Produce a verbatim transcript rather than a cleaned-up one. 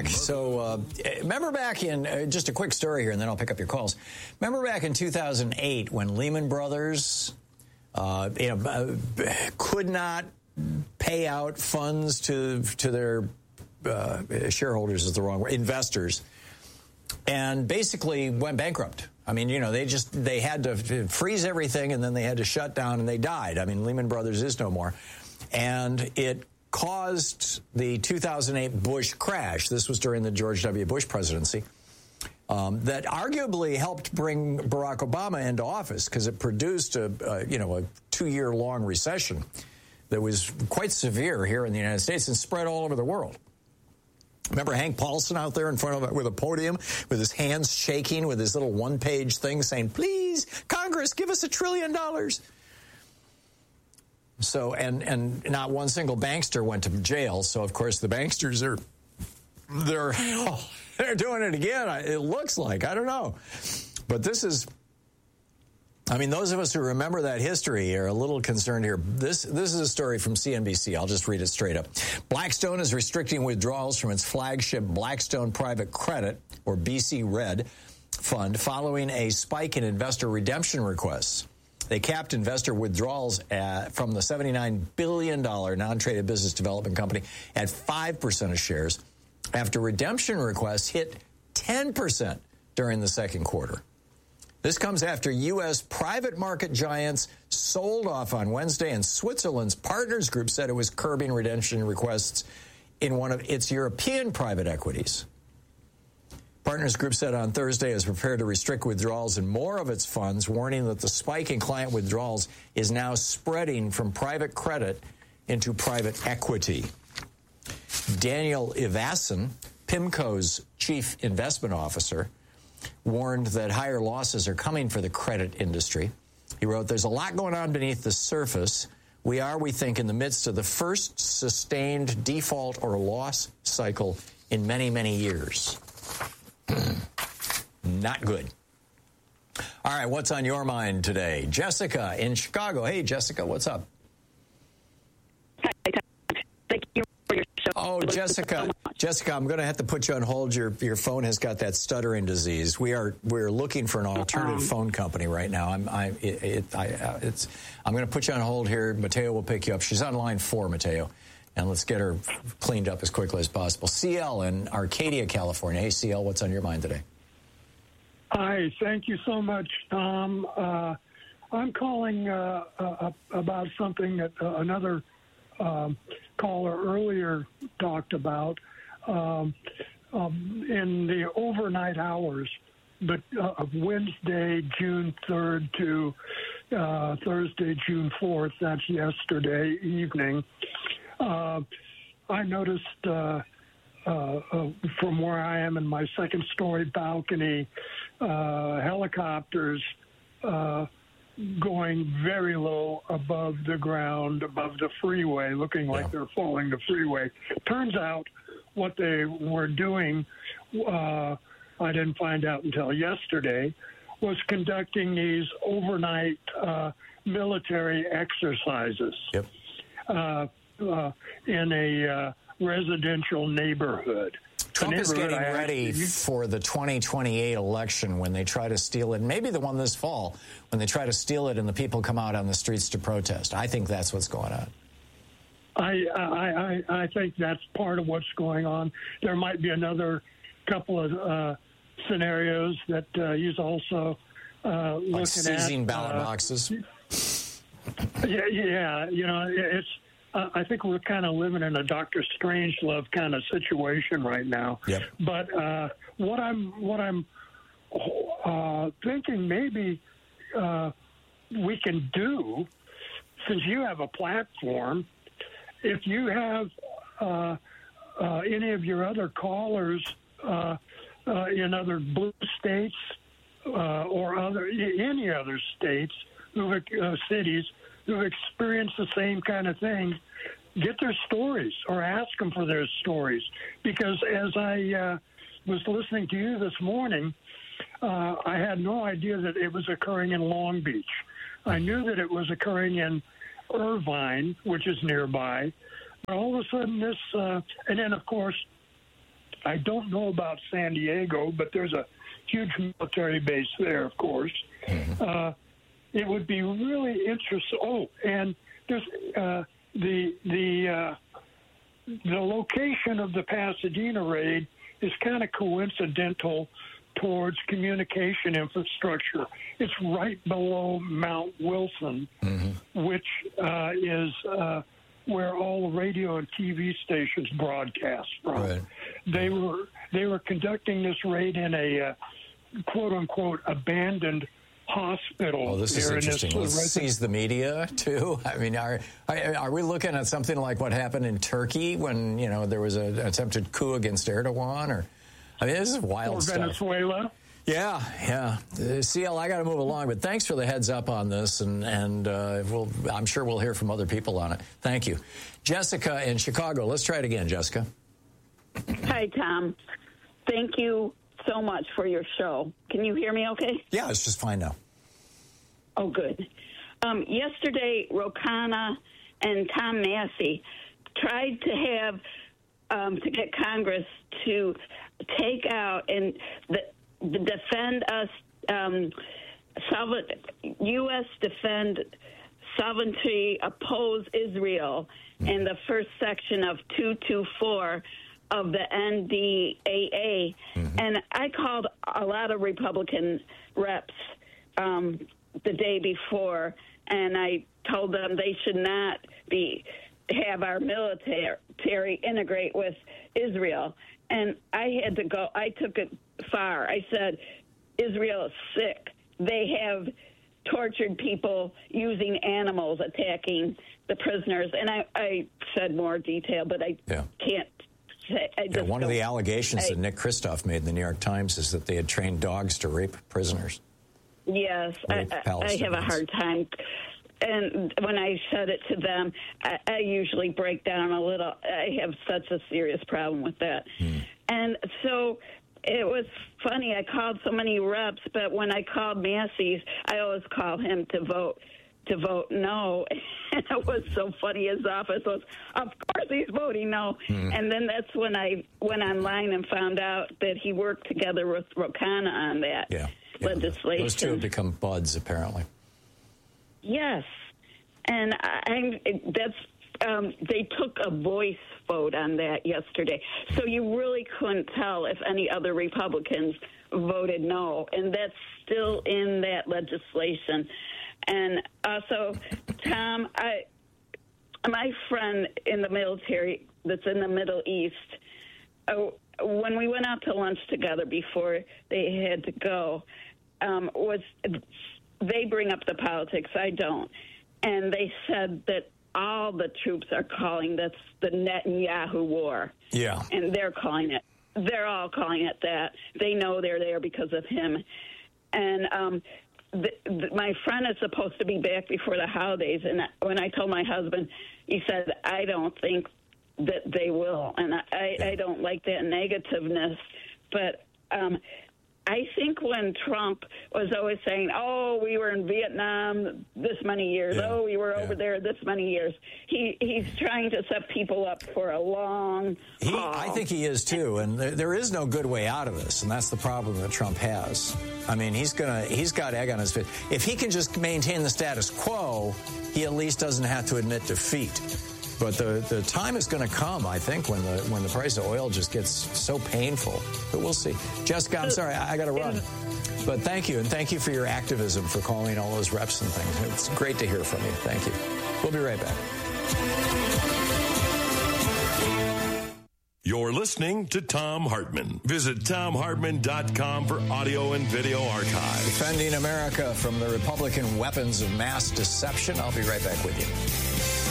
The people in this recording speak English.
back. So uh, remember back in, uh, just a quick story here, and then I'll pick up your calls. Remember back in two thousand eight when Lehman Brothers uh, you know, uh, could not pay out funds to to their uh, shareholders is the wrong word, investors, and basically went bankrupt. I mean, you know, they just, they had to freeze everything, and then they had to shut down, and they died. I mean, Lehman Brothers is no more. And it caused the two thousand eight Bush crash. This was during the George W. Bush presidency. Um, that arguably helped bring Barack Obama into office because it produced a, a, you know, a two-year-long recession that was quite severe here in the United States and spread all over the world. Remember Hank Paulson out there in front of it with a podium with his hands shaking with his little one-page thing saying, please, Congress, give us a trillion dollars. So, and, and not one single bankster went to jail. So, of course, the banksters are, they're, oh, they're doing it again. It looks like, I don't know. But this is, I mean, those of us who remember that history are a little concerned here. This this is a story from C N B C. I'll just read it straight up. Blackstone is restricting withdrawals from its flagship Blackstone Private Credit, or B C Red, fund following a spike in investor redemption requests. They capped investor withdrawals at, from the seventy-nine billion dollars non-traded business development company at five percent of shares after redemption requests hit ten percent during the second quarter. This comes after U S private market giants sold off on Wednesday, and Switzerland's Partners Group said it was curbing redemption requests in one of its European private equities. Partners Group said on Thursday it is prepared to restrict withdrawals in more of its funds, warning that the spike in client withdrawals is now spreading from private credit into private equity. Daniel Ivason, PIMCO's chief investment officer, warned that higher losses are coming for the credit industry. He wrote, there's a lot going on beneath the surface. We are, we think, in the midst of the first sustained default or loss cycle in many, many years. Not good. All right, what's on your mind today? Jessica in Chicago. Hey, Jessica, what's up? Hi, thank you for your show. Oh, Jessica, Jessica, I'm going to have to put you on hold. Your your phone has got that stuttering disease. We are we're looking for an alternative um, phone company right now. I'm I it, it I uh, it's I'm going to put you on hold here. Mateo will pick you up. She's on line four, Mateo, and let's get her cleaned up as quickly as possible. C L in Arcadia, California. Hey, C L, what's on your mind today? Hi, thank you so much, Tom. Uh, I'm calling uh, uh, about something that uh, another um, caller earlier talked about. Um, um, in the overnight hours but uh, of Wednesday, June third to uh, Thursday, June fourth, that's yesterday evening, uh, I noticed uh, uh, uh, from where I am in my second story balcony, uh, helicopters uh, going very low above the ground, above the freeway, looking like yeah. they're following the freeway. Turns out what they were doing, uh, I didn't find out until yesterday, was conducting these overnight uh, military exercises yep. uh, uh, in a uh, residential neighborhood. Trump is getting I ready actually, for the twenty twenty-eight election when they try to steal it, maybe the one this fall, when they try to steal it and the people come out on the streets to protest. I think that's what's going on. I, I, I, I think that's part of what's going on. There might be another couple of uh, scenarios that uh, he's also uh, looking like seizing at. ballot uh, boxes. Yeah, yeah. You know, it's. Uh, I think we're kind of living in a Doctor Strangelove kind of situation right now. Yep. But uh, what I'm what I'm uh, thinking maybe uh, we can do, since you have a platform, if you have uh, uh, any of your other callers uh, uh, in other blue states uh, or other any other states, who uh, cities who've experienced the same kind of thing, get their stories or ask them for their stories. Because as I uh, was listening to you this morning, uh, I had no idea that it was occurring in Long Beach. I knew that it was occurring in Irvine, which is nearby. But all of a sudden this, uh, and then of course, I don't know about San Diego, but there's a huge military base there, of course. Mm-hmm. Uh, it would be really interesting. Oh, and there's uh, the the uh, the location of the Pasadena raid is kind of coincidental towards communication infrastructure. It's right below Mount Wilson, mm-hmm. which uh, is uh, where all the radio and T V stations broadcast from. Right. They were they were conducting this raid in a uh, quote unquote abandoned hospital. Oh, this is interesting. This Let's seize the media too. I mean, are, are are we looking at something like what happened in Turkey when you know there was a, an attempted coup against Erdogan? Or I mean, this is wild or stuff. Venezuela. Yeah, yeah. Uh, C L, I got to move along, but thanks for the heads up on this, and and uh, we'll I'm sure we'll hear from other people on it. Thank you, Jessica in Chicago. Let's try it again, Jessica. Hi, Tom. Thank you so much for your show. Can you hear me okay? Yeah, it's just fine now. Oh, good. Um, yesterday, Ro Khanna and Tom Massie tried to have, um, to get Congress to take out and the, the defend us, um, U S defend sovereignty, oppose Israel in the first section of two twenty-four of the N D A A. Mm-hmm. And I called a lot of Republican reps um, the day before, and I told them they should not be have our military integrate with Israel. And I had to go, I took it far. I said, Israel is sick. They have tortured people using animals, attacking the prisoners. And I, I said more detail, but I yeah. can't say. I just yeah, one of the allegations I, that Nick Kristof made in the New York Times is that they had trained dogs to rape prisoners. Yes, I, I have a hard time. And when I said it to them, I, I usually break down a little. I have such a serious problem with that. Hmm. And so it was funny. I called so many reps, but when I called Massey's, I always call him to vote to vote no. And it was so funny. His office was, of course he's voting no. Hmm. And then that's when I went online and found out that he worked together with Ro Khanna on that yeah. Yeah, legislation. Those two have become buds, apparently. Yes, and I, that's um, they took a voice vote on that yesterday, so you really couldn't tell if any other Republicans voted no, and that's still in that legislation. And also, Tom, I my friend in the military that's in the Middle East, uh, when we went out to lunch together before they had to go, um, was. They bring up the politics. I don't. And they said that all the troops are calling this the Netanyahu war. Yeah. And they're calling it. They're all calling it that. They know they're there because of him. And um, the, the, my friend is supposed to be back before the holidays. And when I told my husband, he said, I don't think that they will. And I, yeah. I don't like that negativeness. But um I think when Trump was always saying, oh, we were in Vietnam this many years, yeah. oh, we were yeah. over there this many years, he he's trying to set people up for a long he, haul. I think he is, too, and there, there is no good way out of this, and that's the problem that Trump has. I mean, he's gonna he's got egg on his face. If he can just maintain the status quo, he at least doesn't have to admit defeat. But the, the time is going to come, I think, when the when the price of oil just gets so painful. But we'll see. Jessica, I'm sorry, I, I got to run. But thank you, and thank you for your activism, for calling all those reps and things. It's great to hear from you. Thank you. We'll be right back. You're listening to Thom Hartmann. Visit Thom Hartmann dot com for audio and video archive. Defending America from the Republican weapons of mass deception. I'll be right back with you.